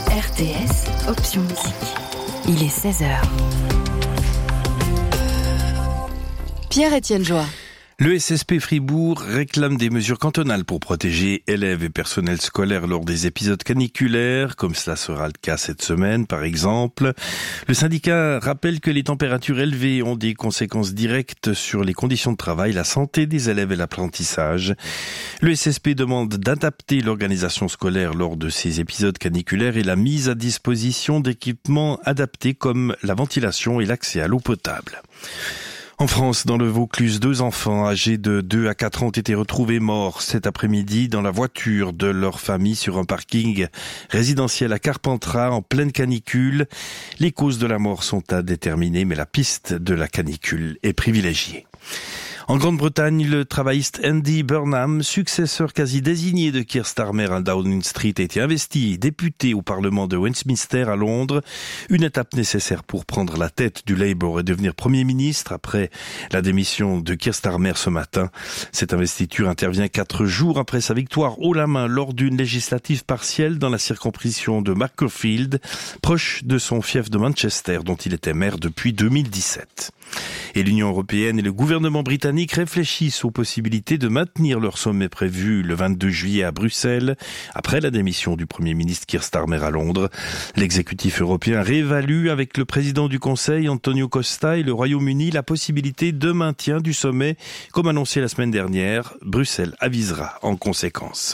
RTS, option musique. Il est 16h. Pierre-Étienne Joie. Le SSP Fribourg réclame des mesures cantonales pour protéger élèves et personnel scolaire lors des épisodes caniculaires, comme cela sera le cas cette semaine par exemple. Le syndicat rappelle que les températures élevées ont des conséquences directes sur les conditions de travail, la santé des élèves et l'apprentissage. Le SSP demande d'adapter l'organisation scolaire lors de ces épisodes caniculaires et la mise à disposition d'équipements adaptés comme la ventilation et l'accès à l'eau potable. En France, dans le Vaucluse, 2 enfants âgés de 2 à 4 ans ont été retrouvés morts cet après-midi dans la voiture de leur famille sur un parking résidentiel à Carpentras en pleine canicule. Les causes de la mort sont à déterminer, mais la piste de la canicule est privilégiée. En Grande-Bretagne, le travailliste Andy Burnham, successeur quasi désigné de Keir Starmer à Downing Street, a été investi député au Parlement de Westminster à Londres. Une étape nécessaire pour prendre la tête du Labour et devenir Premier ministre après la démission de Keir Starmer ce matin. Cette investiture intervient 4 jours après sa victoire haut la main lors d'une législative partielle dans la circonscription de Macclesfield, proche de son fief de Manchester, dont il était maire depuis 2017. Et l'Union européenne et le gouvernement britannique réfléchissent aux possibilités de maintenir leur sommet prévu le 22 juillet à Bruxelles, après la démission du Premier ministre Keir Starmer à Londres. L'exécutif européen réévalue avec le président du Conseil, Antonio Costa, et le Royaume-Uni la possibilité de maintien du sommet, comme annoncé la semaine dernière. Bruxelles avisera en conséquence.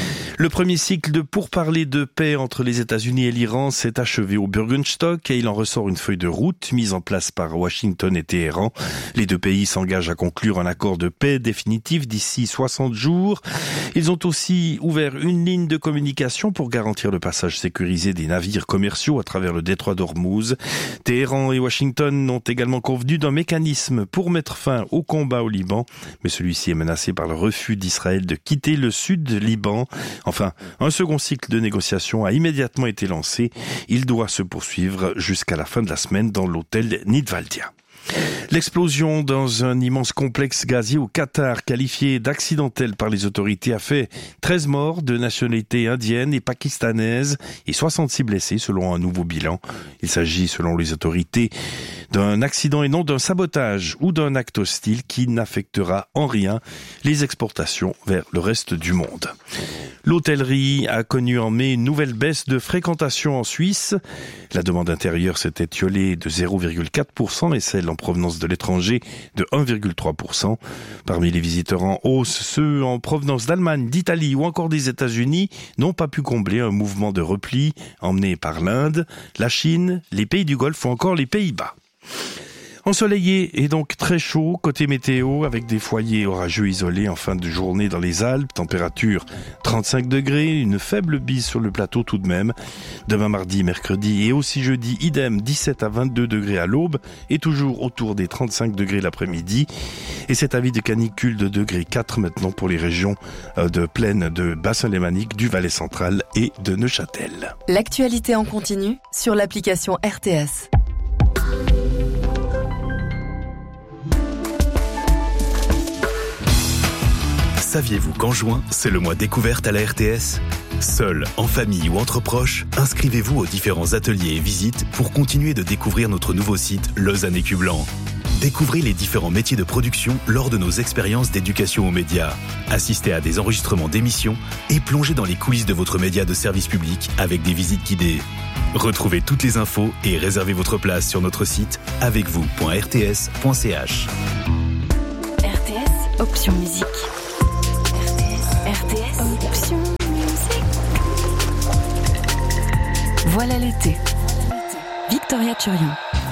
Le premier cycle de pourparlers de paix entre les États-Unis et l'Iran s'est achevé au Bürgenstock et il en ressort une feuille de route mise en place par Washington et Téhéran. Les 2 pays s'engagent à conclure un accord de paix définitif d'ici 60 jours. Ils ont aussi ouvert une ligne de communication pour garantir le passage sécurisé des navires commerciaux à travers le détroit d'Ormuz. Téhéran et Washington ont également convenu d'un mécanisme pour mettre fin au combat au Liban, mais celui-ci est menacé par le refus d'Israël de quitter le sud du Liban. Enfin, un second cycle de négociations a immédiatement été lancé. Il doit se poursuivre jusqu'à la fin de la semaine dans l'hôtel Nidvaldia. L'explosion dans un immense complexe gazier au Qatar, qualifié d'accidentel par les autorités, a fait 13 morts de nationalité indienne et pakistanaise et 66 blessés selon un nouveau bilan. Il s'agit, selon les autorités, d'un accident et non d'un sabotage ou d'un acte hostile qui n'affectera en rien les exportations vers le reste du monde. L'hôtellerie a connu en mai une nouvelle baisse de fréquentation en Suisse. La demande intérieure s'est étiolée de 0,4% et celle en provenance de l'étranger de 1,3%. Parmi les visiteurs en hausse, ceux en provenance d'Allemagne, d'Italie ou encore des États-Unis n'ont pas pu combler un mouvement de repli emmené par l'Inde, la Chine, les pays du Golfe ou encore les Pays-Bas. Ensoleillé et donc très chaud côté météo avec des foyers orageux isolés en fin de journée dans les Alpes, température 35 degrés, une faible bise sur le plateau tout de même. Demain mardi, mercredi et aussi jeudi, idem 17 à 22 degrés à l'aube et toujours autour des 35 degrés l'après-midi. Et cet avis de canicule de degré 4 maintenant pour les régions de plaine de bassin lémanique, du Valais central et de Neuchâtel. L'actualité en continu sur l'application RTS. Saviez-vous qu'en juin, c'est le mois découverte à la RTS ? Seul, en famille ou entre proches, inscrivez-vous aux différents ateliers et visites pour continuer de découvrir notre nouveau site Lausanne Écu Blanc. Découvrez les différents métiers de production lors de nos expériences d'éducation aux médias. Assistez à des enregistrements d'émissions et plongez dans les coulisses de votre média de service public avec des visites guidées. Retrouvez toutes les infos et réservez votre place sur notre site avecvous.rts.ch. RTS, option musique. RTS, option musique. Voilà l'été. Victoria Turian.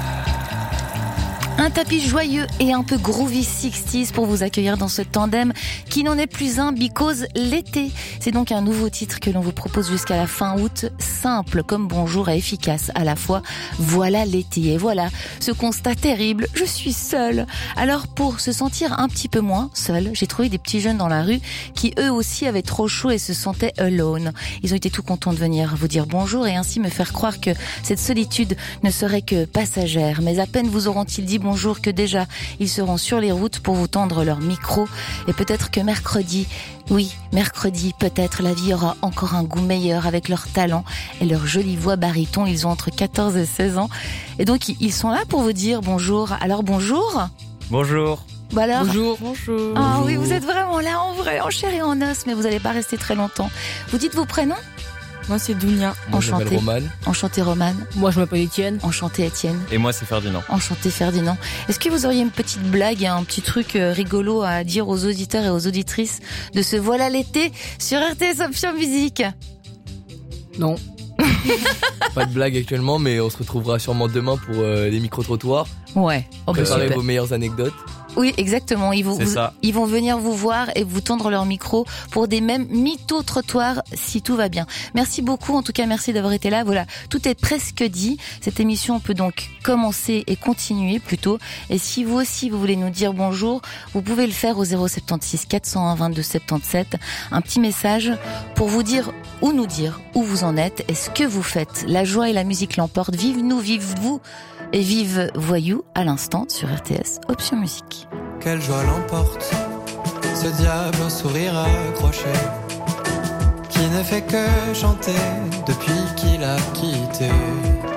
Un tapis joyeux et un peu groovy 60s pour vous accueillir dans ce tandem qui n'en est plus un because l'été. C'est donc un nouveau titre que l'on vous propose jusqu'à la fin août, simple comme bonjour et efficace à la fois. Voilà l'été et voilà ce constat terrible, je suis seule. Alors pour se sentir un petit peu moins seule, j'ai trouvé des petits jeunes dans la rue qui eux aussi avaient trop chaud et se sentaient alone. Ils ont été tout contents de venir vous dire bonjour et ainsi me faire croire que cette solitude ne serait que passagère. Mais à peine vous auront-ils dit bonjour que déjà ils seront sur les routes pour vous tendre leur micro. Et peut-être que mercredi, Oui, mercredi, peut-être la vie aura encore un goût meilleur avec leur talent et leur jolie voix baryton. Ils ont entre 14 et 16 ans. Et donc, ils sont là pour vous dire bonjour. Alors, bonjour. Bonjour. Bah alors... Bonjour. Ah oui, vous êtes vraiment là en vrai, en chair et en os, mais vous n'allez pas rester très longtemps. Vous dites vos prénoms ? Moi, c'est Dounia. Moi, je m'appelle Enchanté. Roman. Enchanté Romane. Moi, je m'appelle Étienne. Enchanté Étienne. Et moi, c'est Ferdinand. Enchanté Ferdinand. Est-ce que vous auriez une petite blague, un petit truc rigolo à dire aux auditeurs et aux auditrices de ce Voilà l'été sur RTS Option Musique ? Non. Pas de blague actuellement, mais on se retrouvera sûrement demain pour les micro-trottoirs. Ouais. Oh, bah, Préparez super. vos meilleures anecdotes. Oui, exactement. C'est ça. Ils vont venir vous voir et vous tendre leur micro pour des mêmes mytho-trottoirs si tout va bien. Merci beaucoup. En tout cas, merci d'avoir été là. Voilà, tout est presque dit. Cette émission peut donc commencer et continuer plutôt. Et si vous aussi, vous voulez nous dire bonjour, vous pouvez le faire au 076 401 22 77. Un petit message pour vous dire ou nous dire où vous en êtes et ce que vous faites. La joie et la musique l'emportent. Vive nous, vive vous. Et vive Voyou à l'instant sur RTS Option Musique. Quelle joie l'emporte, ce diable au sourire accroché, qui ne fait que chanter depuis qu'il a quitté